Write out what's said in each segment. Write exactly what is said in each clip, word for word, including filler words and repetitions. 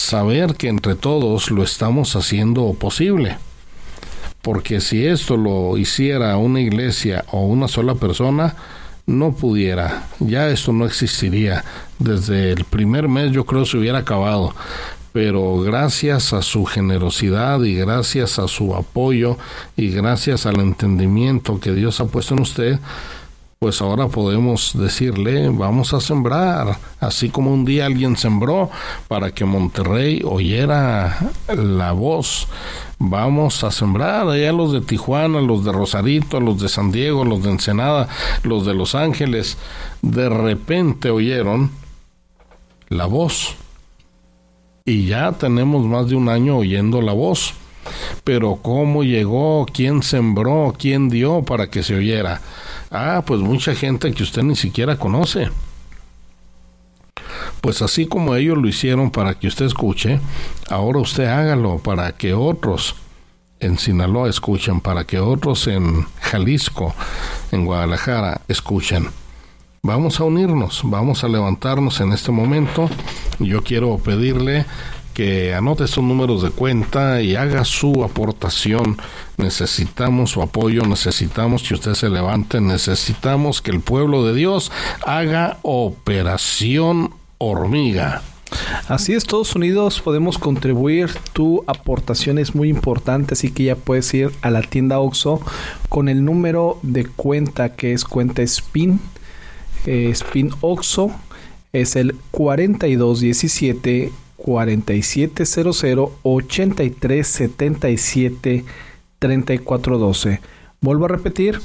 saber que entre todos lo estamos haciendo posible. Porque si esto lo hiciera una iglesia o una sola persona, no pudiera. Ya esto no existiría. Desde el primer mes yo creo se hubiera acabado. Pero gracias a su generosidad y gracias a su apoyo y gracias al entendimiento que Dios ha puesto en usted, pues ahora podemos decirle, vamos a sembrar, así como un día alguien sembró para que Monterrey oyera la voz. Vamos a sembrar allá los de Tijuana, los de Rosarito, los de San Diego, los de Ensenada, los de Los Ángeles. De repente oyeron la voz. Y ya tenemos más de un año oyendo la voz. Pero ¿cómo llegó? ¿Quién sembró? ¿Quién dio para que se oyera? Ah, pues mucha gente que usted ni siquiera conoce. Pues así como ellos lo hicieron para que usted escuche, ahora usted hágalo para que otros en Sinaloa escuchen, para que otros en Jalisco, en Guadalajara escuchen. Vamos a unirnos, vamos a levantarnos en este momento. Yo quiero pedirle que anote estos números de cuenta y haga su aportación. Necesitamos su apoyo, necesitamos que usted se levante, necesitamos que el pueblo de Dios haga operación hormiga. Así es, todos unidos podemos contribuir. Tu aportación es muy importante, así que ya puedes ir a la tienda Oxxo con el número de cuenta que es cuenta Spin. Eh, Spin Oxxo es el cuarenta y dos diecisiete cuarenta y siete cero cero ochenta y tres setenta y siete treinta y cuatro doce. Vuelvo a repetir,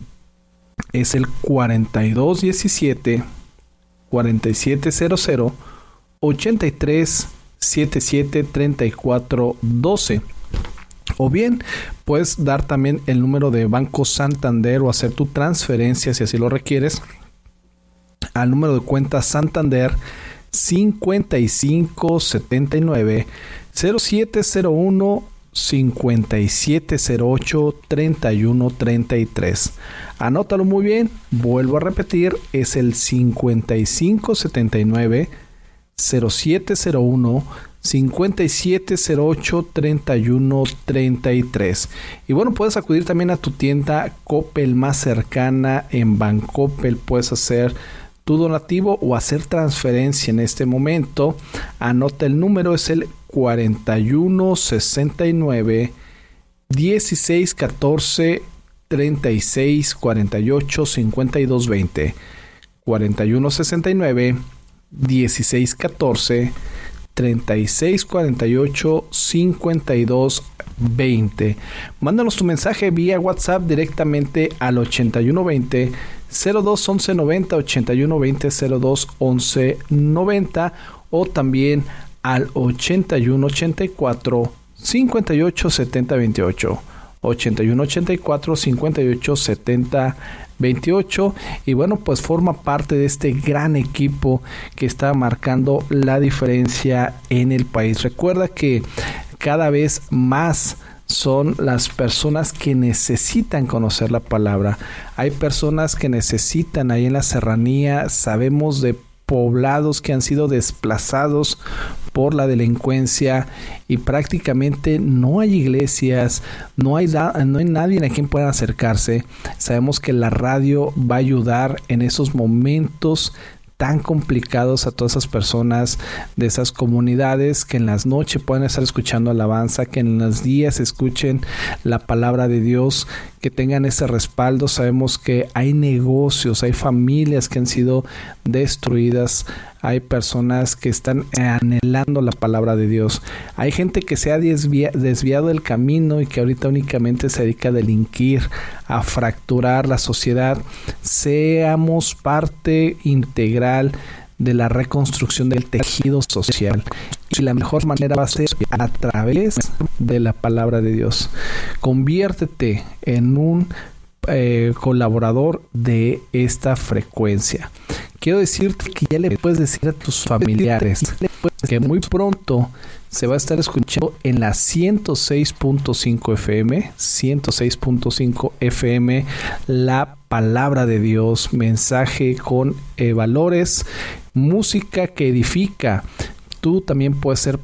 es el cuarenta y dos diecisiete cuarenta y siete cero cero ochenta y tres setenta y siete treinta y cuatro doce. O bien puedes dar también el número de Banco Santander o hacer tu transferencia si así lo requieres al número de cuenta Santander cincuenta y cinco setenta y nueve cero siete cero uno cincuenta y siete cero ocho treinta y uno treinta y tres. Anótalo muy bien, vuelvo a repetir, es el cincuenta y cinco setenta y nueve cero siete cero uno cincuenta y siete cero ocho treinta y uno treinta y tres. Y bueno, puedes acudir también a tu tienda Coppel más cercana. En Bancoppel puedes hacer tu donativo o hacer transferencia en este momento. Anota el número, es el cuarenta y uno sesenta y nueve dieciséis catorce treinta y seis cuarenta y ocho cincuenta y dos veinte. cuarenta y uno sesenta y nueve dieciséis catorce treinta y seis cuarenta y ocho cincuenta y dos veinte. Mándanos tu mensaje vía WhatsApp directamente al ochenta y uno veinte cero dos once noventa, ochenta y uno veinte cero dos once noventa, o también al ochenta y uno ochenta y cuatro cincuenta y ocho setenta veintiocho. ochenta y uno ochenta y cuatro cincuenta y ocho setenta veintiocho. Y bueno, pues forma parte de este gran equipo que está marcando la diferencia en el país. Recuerda que cada vez más son las personas que necesitan conocer la palabra. Hay personas que necesitan ahí en la serranía. Sabemos de poblados que han sido desplazados por la delincuencia y prácticamente no hay iglesias, no hay, da- no hay nadie a quien puedan acercarse. Sabemos que la radio va a ayudar en esos momentos tan complicados a todas esas personas de esas comunidades, que en las noches pueden estar escuchando alabanza, que en los días escuchen la palabra de Dios, que tengan ese respaldo. Sabemos que hay negocios, hay familias que han sido destruidas, hay personas que están anhelando la palabra de Dios, hay gente que se ha desvia- desviado del camino y que ahorita únicamente se dedica a delinquir, a fracturar la sociedad. Seamos parte integral de la reconstrucción del tejido social, y la mejor manera va a ser a través de la palabra de Dios. Conviértete en un eh, colaborador de esta frecuencia. Quiero decirte que ya le puedes decir a tus familiares que muy pronto se va a estar escuchando en la ciento seis punto cinco F M, ciento seis punto cinco F M, la palabra de Dios, mensaje con eh, valores, música que edifica. Tú también puedes ser